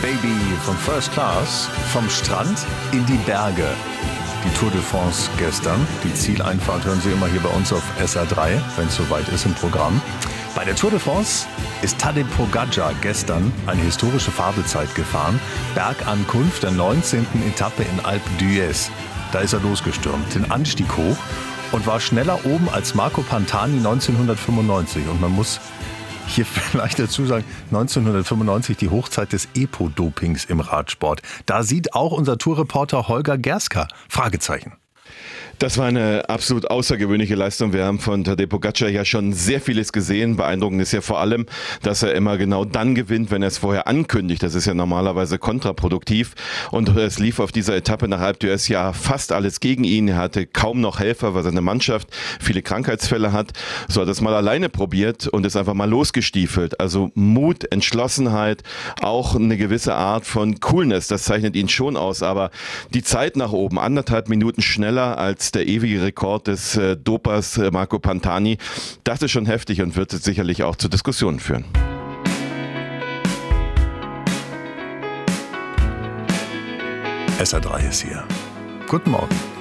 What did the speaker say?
Baby von First Class vom Strand in die Berge. Die Tour de France gestern, die Zieleinfahrt hören Sie immer hier bei uns auf SR3, wenn es soweit ist im Programm. Bei der Tour de France ist Tadej Pogačar gestern eine historische Fabelzeit gefahren. Bergankunft der 19. Etappe in Alpe d'Huez. Da ist er losgestürmt, den Anstieg hoch und war schneller oben als Marco Pantani 1995. Und man muss hier vielleicht dazu sagen, 1995 die Hochzeit des Epo-Dopings im Radsport. Da sieht auch unser Tourreporter Holger Gerska Fragezeichen. Das war eine absolut außergewöhnliche Leistung. Wir haben von Tadej Pogačar ja schon sehr vieles gesehen. Beeindruckend ist ja vor allem, dass er immer genau dann gewinnt, wenn er es vorher ankündigt. Das ist ja normalerweise kontraproduktiv. Und es lief auf dieser Etappe nach Alpe d'Huez ja fast alles gegen ihn. Er hatte kaum noch Helfer, weil seine Mannschaft viele Krankheitsfälle hat. So hat er es mal alleine probiert und ist einfach mal losgestiefelt. Also Mut, Entschlossenheit, auch eine gewisse Art von Coolness. Das zeichnet ihn schon aus. Aber die Zeit nach oben, 1,5 Minuten schneller als der ewige Rekord des Dopers Marco Pantani. Das ist schon heftig und wird sicherlich auch zu Diskussionen führen. SR3 ist hier. Guten Morgen.